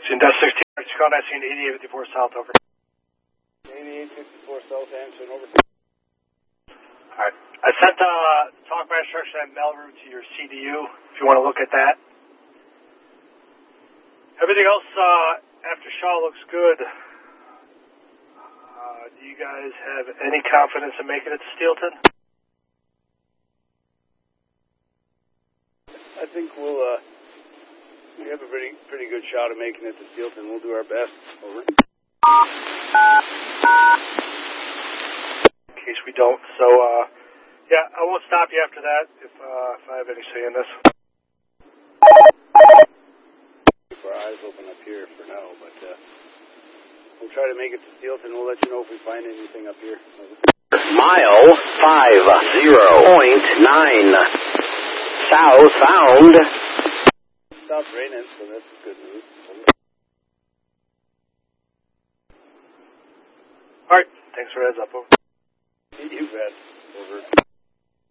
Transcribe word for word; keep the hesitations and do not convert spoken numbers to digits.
sixteen dash sixteen, Chicago nineteen, eighty-eight fifty-four South, over. eighty-eight fifty-four South, Anderson, over. Alright. I sent uh, talk by instruction at mail route to your C D U, if you want to look at that. Everything else uh, after Shaw looks good. Uh, do you guys have any confidence in making it to Steelton? I think we'll, uh, we have a pretty pretty good shot of making it to Steelton. We'll do our best. Over. In case we don't. So, uh, yeah, I won't stop you after that if, uh, if I have any say in this. Keep our eyes open up here for now, but uh, we'll try to make it to Steelton. We'll let you know if we find anything up here. Over. Mile five zero point nine. Southbound. Stopped raining, so that's good news. Alright, thanks for the heads up, over. You bet. Over.